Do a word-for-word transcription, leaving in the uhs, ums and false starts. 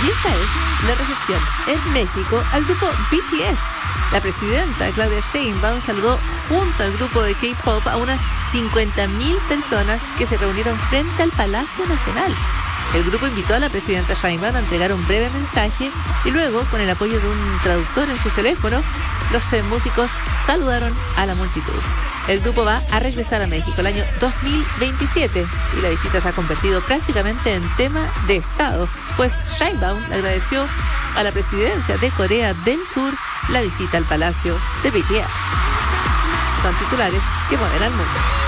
Y esta es la recepción en México al grupo B T S. La presidenta Claudia Sheinbaum saludó junto al grupo de K-pop a unas cincuenta mil personas que se reunieron frente al Palacio Nacional. El grupo invitó a la presidenta Sheinbaum a entregar un breve mensaje y luego, con el apoyo de un traductor en sus teléfonos, los eh, músicos saludaron a la multitud. El grupo va a regresar a México el año dos mil veintisiete y la visita se ha convertido prácticamente en tema de Estado, pues Sheinbaum le agradeció a la presidencia de Corea del Sur la visita al Palacio de B T S. Son titulares que mueven al mundo.